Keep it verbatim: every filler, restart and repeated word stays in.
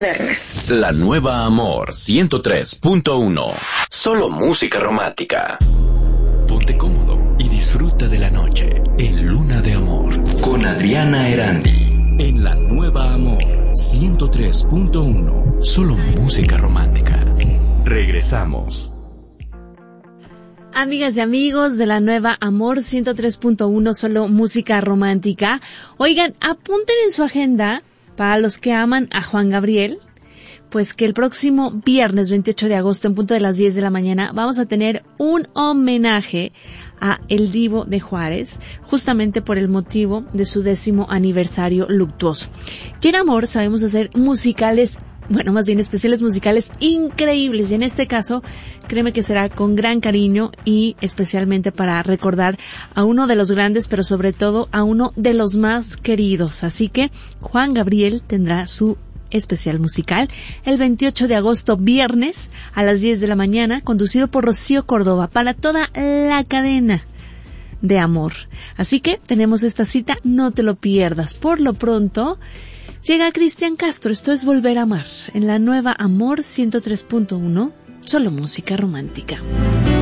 La nueva Amor ciento tres punto uno. Solo música romántica. Ponte cómodo y disfruta de la noche en Luna de Amor con Adriana Erandi. En la nueva Amor ciento tres punto uno. Solo música romántica. Regresamos. Amigas y amigos de la nueva Amor ciento tres punto uno, solo música romántica. Oigan, apunten en su agenda, para los que aman a Juan Gabriel, pues que el próximo viernes veintiocho de agosto en punto de las diez de la mañana vamos a tener un homenaje a El Divo de Juárez, justamente por el motivo de su décimo aniversario luctuoso. Y en Amor sabemos hacer musicales, bueno, más bien especiales musicales increíbles, y en este caso, créeme que será con gran cariño y especialmente para recordar a uno de los grandes, pero sobre todo a uno de los más queridos. Así que Juan Gabriel tendrá su especial musical el veintiocho de agosto, viernes, a las diez de la mañana, conducido por Rocío Córdoba, para toda la cadena de Amor. Así que tenemos esta cita, no te lo pierdas. Por lo pronto, llega Cristian Castro, esto es Volver a Amar, en la nueva Amor ciento tres punto uno, solo música romántica.